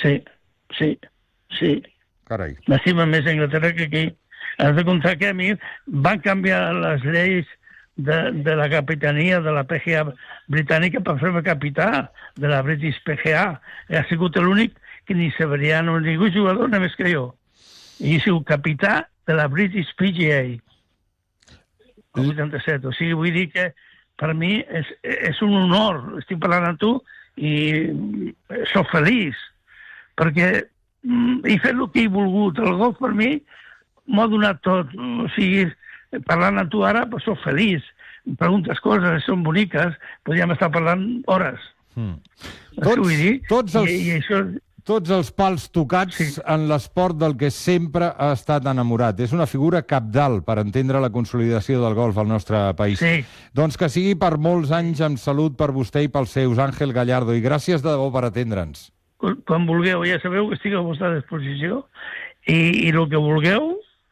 Sí. Carai. M'estima més Anglaterra que aquí. Has de comptar que a mi van canviar les lleis de la capitania de la PGA britànica per fer-me capità de la British PGA. Ha sigut l'únic que ni Severiano, ningú jugador, només que jo. I he sigut capità de la British PGA el 87. O sigui, vull dir que per mi és un honor. Estic parlant amb tu i soc feliç perquè he fet el que he volgut. El golf per mi m'ha donat tot. O sigui, parlant amb tu ara, pues, soc feliç. Em preguntes coses, són boniques, podríem estar parlant hores. Això vull dir. Tots els pals tocats en l'esport del que sempre ha estat enamorat. És una figura cabdal per entendre la consolidació del golf al nostre país. Sí. Doncs que sigui per molts anys amb salut per vostè i pels seus, Ángel Gallardo, i gràcies de debò per atendre'ns. Quan vulgueu, ja sabeu que estic a la vostra disposició i el que vulgueu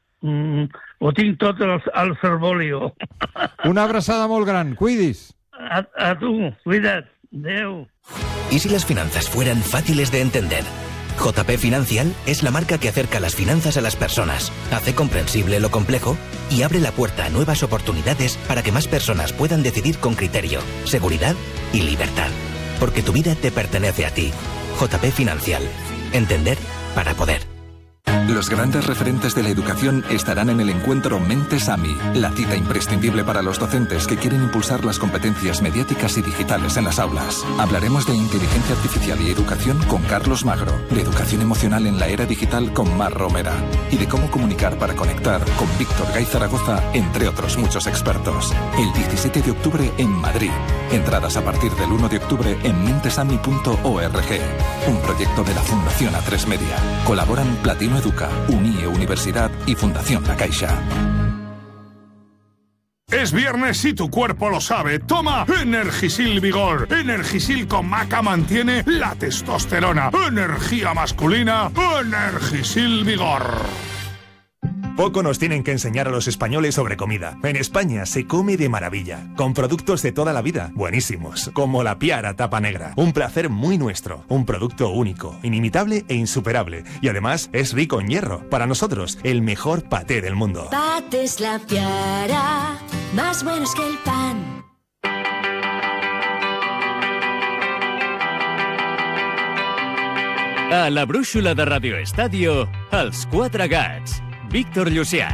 ho tinc tot al fervolio. Una abraçada molt gran, cuidis. A tu, cuida't. Adeu. ¿Y si las finanzas fueran fáciles de entender? JP Financial es la marca que acerca las finanzas a las personas, hace comprensible lo complejo y abre la puerta a nuevas oportunidades para que más personas puedan decidir con criterio, seguridad y libertad. Porque tu vida te pertenece a ti. JP Financial. Entender para poder. Los grandes referentes de la educación estarán en el encuentro Mentes AMI, la cita imprescindible para los docentes que quieren impulsar las competencias mediáticas y digitales en las aulas. Hablaremos de inteligencia artificial y educación con Carlos Magro, de educación emocional en la era digital con Mar Romera y de cómo comunicar para conectar con Víctor Gay Zaragoza, entre otros muchos expertos. El 17 de octubre en Madrid. Entradas a partir del 1 de octubre en mentesami.org. Un proyecto de la Fundación A3 Media. Colaboran Platino Educa, UNIE Universidad y Fundación La Caixa. Es viernes y tu cuerpo lo sabe. Toma Energisil Vigor. Energisil con maca mantiene la testosterona. Energía masculina. Energisil Vigor. Poco nos tienen que enseñar a los españoles sobre comida. En España se come de maravilla, con productos de toda la vida, buenísimos, como la Piara Tapa Negra. Un placer muy nuestro, un producto único, inimitable e insuperable. Y además es rico en hierro. Para nosotros, el mejor paté del mundo. Patés La Piara, más buenos que el pan. A la brúixola de Radio Estadio, els Quatre Gats. Víctor Llucià.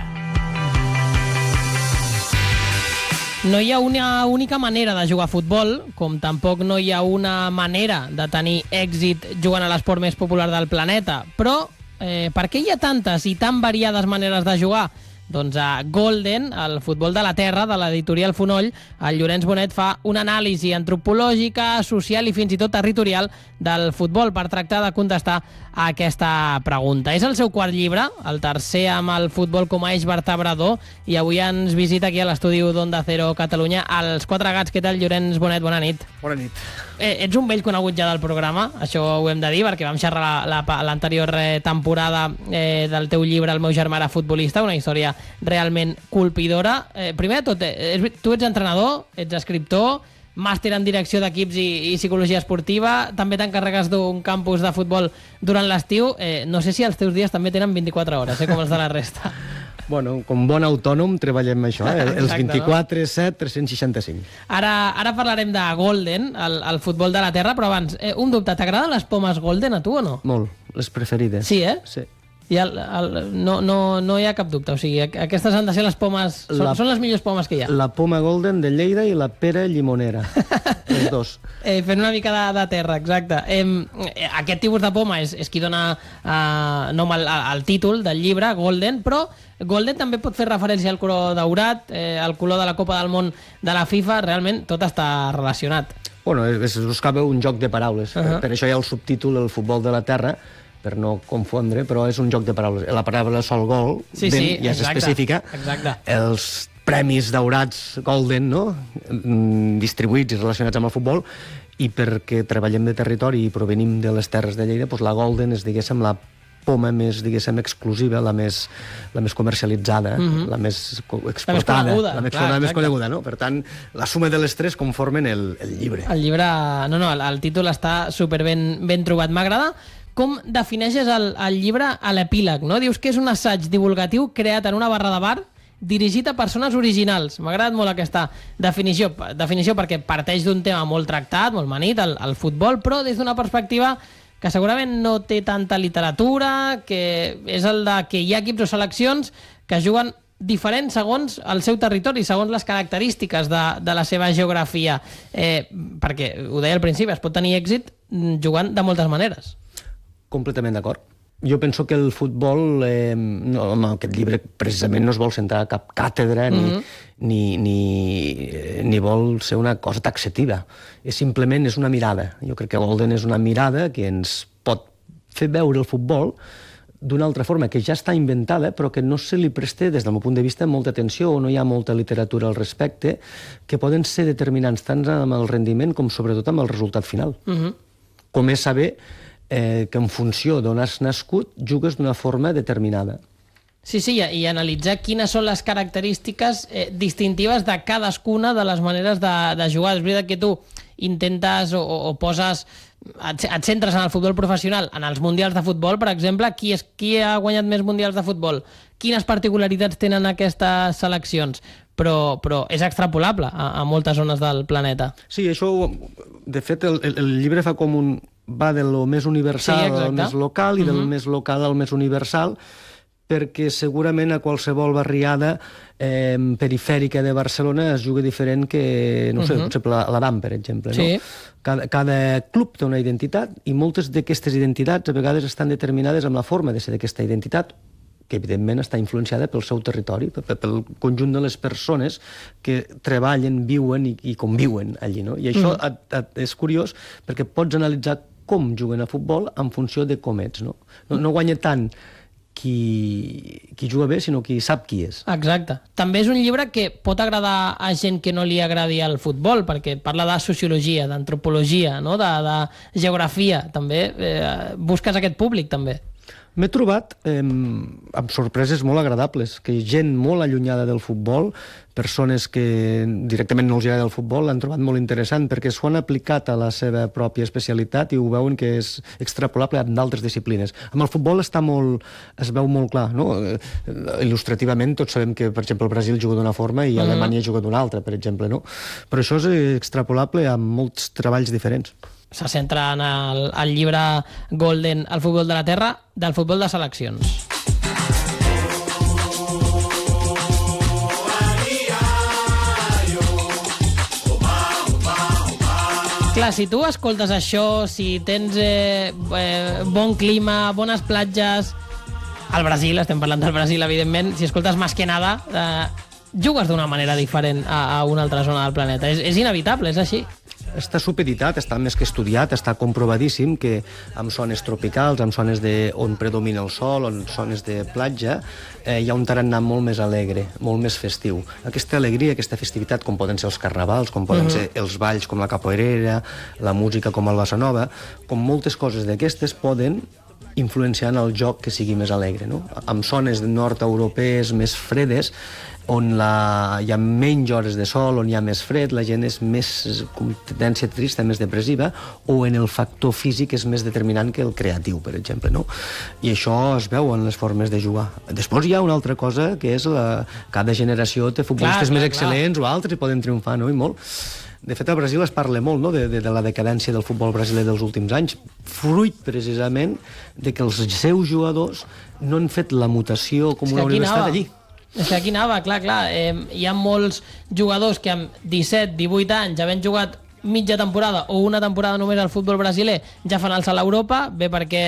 No hi ha una única manera de jugar a futbol, com tampoc no hi ha una manera de tenir èxit jugant a l'esport més popular del planeta. Però per què hi ha tantes i tan variades maneres de jugar? Doncs a Golden, el futbol de la terra, de l'editorial Fonoll, el Llorenç Bonet fa una anàlisi antropològica, social i fins i tot territorial del futbol per tractar de contestar a aquesta pregunta. És el seu quart llibre, el tercer amb el futbol com a eix vertebrador, i avui ens visita aquí a l'estudi d'Onda Cero Catalunya els Quatre Gats. Què tal, Llorenç Bonet? Bona nit. Bona nit. Ets un vell conegut ja del programa, això ho hem de dir, perquè vam xerrar l'anterior temporada del teu llibre El meu germà era futbolista, una història realment colpidora. Primer de tot, tu ets entrenador, ets escriptor, màster en direcció d'equips i psicologia esportiva, també t'encarregues d'un campus de futbol durant l'estiu. No sé si els teus dies també tenen 24 hores, com els de la resta. Bueno, com bon autònom treballem això, els 24, 7, 365. Ara parlarem de Golden, el futbol de la terra, però abans, un dubte, t'agraden les pomes Golden a tu o no? Molt, les preferides. Sí, eh? Sí. I no hi ha cap dubte, o sigui, aquestes han de ser les pomes, són les millors pomes que hi ha. La poma Golden de Lleida i la pera llimonera, els dos. Fent una mica de terra, exacte. Aquest tipus de poma és qui dona nom al títol del llibre, Golden, però Golden també pot fer referència al color daurat, al color de la Copa del Món de la FIFA, realment tot està relacionat. Bueno, es buscava un joc de paraules, per això hi ha el subtítol El futbol de la terra, per no confondre, però és un joc de paraules. La paraula sol gol ja és específica. Exacte. Els premis daurats Golden, no?, distribuïts i relacionats amb el futbol, i perquè treballem de territori i provenim de les terres de Lleida, doncs la Golden és, diguéssim, la poma més, diguéssim, exclusiva, la més comercialitzada, la més exportada, la més coneguda, no? Per tant, la suma de les tres conformen el llibre. El llibre, el títol està super ben trobat. M'agrada com defineixes el llibre a l'epíleg, no? Dius que és un assaig divulgatiu creat en una barra de bar dirigit a persones originals. M'ha agradat molt aquesta definició perquè parteix d'un tema molt tractat, molt manit, el futbol, però des d'una perspectiva que segurament no té tanta literatura, que és el de que hi ha equips o seleccions que juguen diferent segons el seu territori, segons les característiques de la seva geografia. Perquè, ho deia al principi, es pot tenir èxit jugant de moltes maneres. Completament d'acord. Jo penso que el futbol, en aquest llibre precisament no es vol sentar a cap càtedra ni vol ser una cosa taxativa. Simplement és una mirada. Jo crec que Golden és una mirada que ens pot fer veure el futbol d'una altra forma, que ja està inventada, però que no se li presta, des del meu punt de vista, molta atenció, o no hi ha molta literatura al respecte, que poden ser determinants tant amb el rendiment com sobretot amb el resultat final. Com és saber que en funció d'on has nascut jugues d'una forma determinada. Sí, i analitzar quines són les característiques distintives de cadascuna de les maneres de jugar. És veritat que tu intentes o poses, et centres en el futbol professional, en els mundials de futbol, per exemple, qui ha guanyat més mundials de futbol? Quines particularitats tenen aquestes seleccions? Però és extrapolable a moltes zones del planeta. Sí, això, de fet, el llibre fa com va de lo més universal al més local i del més local al més universal, perquè segurament a qualsevol barriada perifèrica de Barcelona es juga diferent que, no sé, per exemple, l'Adam, per exemple. Cada club té una identitat i moltes d'aquestes identitats a vegades estan determinades amb la forma de ser d'aquesta identitat, que evidentment està influenciada pel seu territori, pel conjunt de les persones que treballen, viuen i conviuen allí. I això és curiós perquè pots analitzar com juguen a futbol en funció de com ets. No guanya tant qui juga bé, sinó qui sap qui és. Exacte. També és un llibre que pot agradar a gent que no li agradi el futbol, perquè parla de sociologia, d'antropologia, de geografia. També busques aquest públic, també. M'he trobat amb sorpreses molt agradables, que gent molt allunyada del futbol, persones que directament no els agrada el futbol, l'han trobat molt interessant perquè s'ho han aplicat a la seva pròpia especialitat i ho veuen que és extrapolable a d'altres disciplines. Amb el futbol es veu molt clar, no? Il·lustrativament tots sabem que, per exemple, el Brasil juga d'una forma i Alemanya juga d'una altra, per exemple, no? Però això és extrapolable a molts treballs diferents. Se centra en el llibre Golden, el futbol de la terra, del futbol de seleccions. Clar, si tu escoltes això, si tens bon clima, bones platges, al Brasil, estem parlant del Brasil, evidentment, si escoltes Más que nada, jugues d'una manera diferent a una altra zona del planeta. És inevitable, és així. Està supeditat, està més que estudiat, està comprovadíssim que amb zones tropicals, amb zones on predomina el sol, en zones de platja, hi ha un tarannà molt més alegre, molt més festiu. Aquesta alegria, aquesta festivitat, com poden ser els carnavals, com poden ser els balls com la capoeirera, la música com el bossa nova, com moltes coses d'aquestes poden influenciar en el joc que sigui més alegre. Amb zones nord-europees més fredes, on hi ha menys hores de sol, on hi ha més fred, la gent és més com tendència trista, més depressiva, o en el factor físic és més determinant que el creatiu, per exemple. I això es veu en les formes de jugar. Després hi ha una altra cosa, que és cada generació té futbolistes més excel·lents o altres i poden triomfar, i molt. De fet, al Brasil es parla molt de la decadència del futbol brasiler dels últims anys, fruit precisament de que els seus jugadors no han fet la mutació com una universitat allí. És que aquí anava, clar. Hi ha molts jugadors que amb 17, 18 anys, havent jugat mitja temporada o una temporada només al futbol brasiler, ja fan el salt a Europa, bé perquè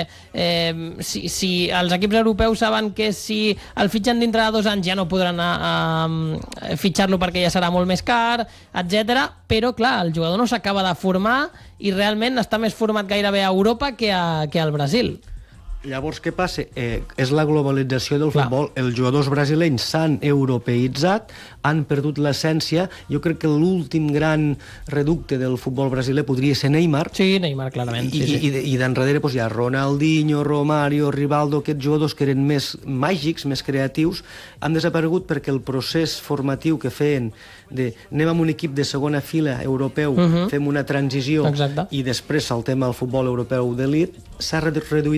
si els equips europeus saben que si el fitxen dintre de 2 anys ja no podran fitxar-lo perquè ja serà molt més car, etc. Però, clar, el jugador no s'acaba de formar i realment està més format gairebé a Europa que al Brasil. Llavors, què passa? És la globalització del futbol. Els jugadors brasilenys s'han europeïtzat, han perdut l'essència. Jo crec que l'últim gran reducte del futbol brasiler podria ser Neymar. Sí, Neymar, clarament. I d'enrere hi ha Ronaldinho, Romario, Rivaldo, aquests jugadors que eren més màgics, més creatius, han desaparegut perquè el procés formatiu que feien anem amb un equip de segona fila europeu, fem una transició i després saltem al futbol europeu d'elit, s'ha reduït